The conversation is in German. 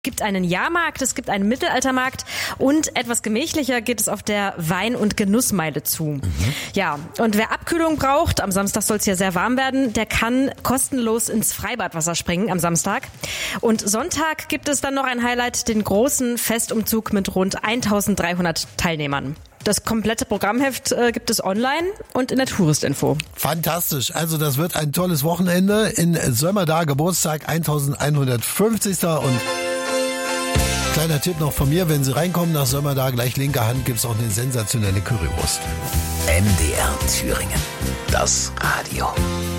gibt einen Jahrmarkt, es gibt einen Mittelaltermarkt und etwas gemächlicher geht es auf der Wein- und Genussmeile zu. Ja, und wer Abkühlung braucht, am Samstag soll es ja sehr warm werden, der kann kostenlos ins Freibadwasser springen am Samstag. Und Sonntag gibt es dann noch ein Highlight, den großen Festumzug mit rund 1300 Teilnehmern. Das komplette Programmheft gibt es online und in der Touristinfo. Fantastisch. Also das wird ein tolles Wochenende in Sömmerda, Geburtstag 1150. Und kleiner Tipp noch von mir, wenn Sie reinkommen nach Sömmerda, gleich linker Hand gibt's auch eine sensationelle Currywurst. MDR Thüringen. Das Radio.